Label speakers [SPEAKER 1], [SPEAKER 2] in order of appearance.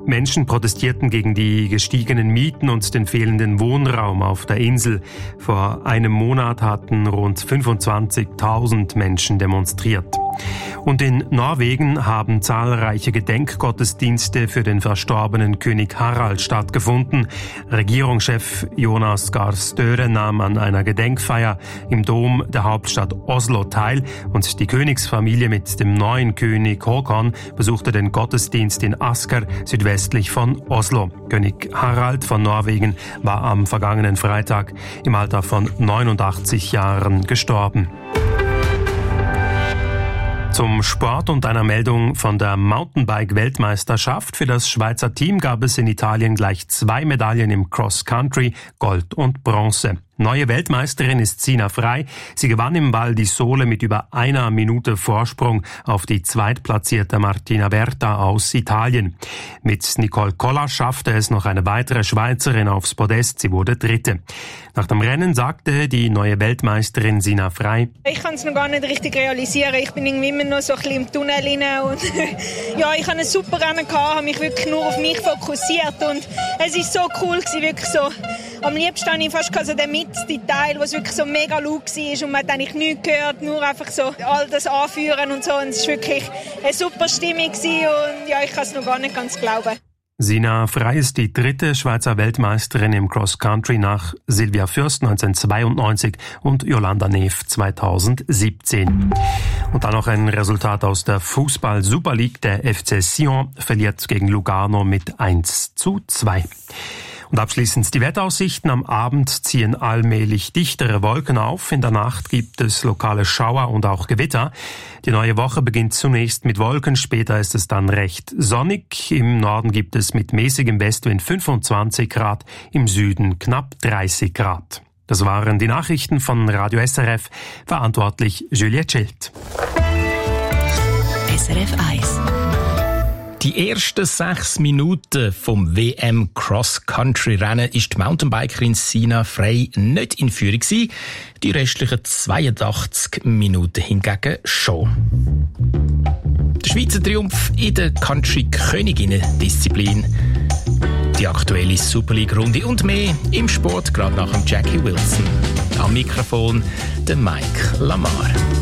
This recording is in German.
[SPEAKER 1] Menschen protestierten gegen die gestiegenen Mieten und den fehlenden Wohnraum auf der Insel. Vor einem Monat hatten rund 25.000 Menschen demonstriert. Und in Norwegen haben zahlreiche Gedenkgottesdienste für den verstorbenen König Harald stattgefunden. Regierungschef Jonas Gahr Støre nahm an einer Gedenkfeier im Dom der Hauptstadt Oslo teil und die Königsfamilie mit dem neuen König Håkon besuchte den Gottesdienst in Asker, südwestlich von Oslo. König Harald von Norwegen war am vergangenen Freitag im Alter von 89 Jahren gestorben. Zum Sport und einer Meldung von der Mountainbike-Weltmeisterschaft. Für das Schweizer Team gab es in Italien gleich 2 Medaillen im Cross-Country, Gold und Bronze. Neue Weltmeisterin ist Sina Frey. Sie gewann im Val di Sole mit über 1 Minute Vorsprung auf die zweitplatzierte Martina Berta aus Italien. Mit Nicole Koller schaffte es noch eine weitere Schweizerin aufs Podest. Sie wurde Dritte. Nach dem Rennen sagte die neue Weltmeisterin Sina Frey:
[SPEAKER 2] Ich kann es noch gar nicht richtig realisieren. Ich bin irgendwie immer noch so ein bisschen im Tunnel rein. Und ja, ich hatte ein super Rennen gehabt, habe mich wirklich nur auf mich fokussiert. Und es war so cool gewesen, wirklich so. Am liebsten habe ich fast so den Teil, was wirklich so mega laut war und man hat eigentlich nichts gehört, nur einfach so all das Anführen und so. Und es war wirklich eine super Stimmung gewesen und ja, ich kann es noch gar nicht ganz glauben.
[SPEAKER 1] Sina Frey ist die 3. Schweizer Weltmeisterin im Cross-Country nach Silvia Fürst 1992 und Jolanda Neff 2017. Und dann noch ein Resultat aus der Fußball-Super League. Der FC Sion verliert gegen Lugano mit 1:2. Und abschließend die Wetteraussichten. Am Abend ziehen allmählich dichtere Wolken auf. In der Nacht gibt es lokale Schauer und auch Gewitter. Die neue Woche beginnt zunächst mit Wolken, später ist es dann recht sonnig. Im Norden gibt es mit mäßigem Westwind 25 Grad, im Süden knapp 30 Grad. Das waren die Nachrichten von Radio SRF, verantwortlich Juliette Schild.
[SPEAKER 3] SRF 1. Die ersten 6 Minuten vom WM Cross-Country-Rennen ist die Mountainbikerin Sina Frey nicht in Führung gewesen. Die restlichen 82 Minuten hingegen schon. Der Schweizer Triumph in der Country-Königinnen-Disziplin. Die aktuelle Super League-Runde und mehr im Sport, gerade nach dem Jackie Wilson. Am Mikrofon der Mike Lamar.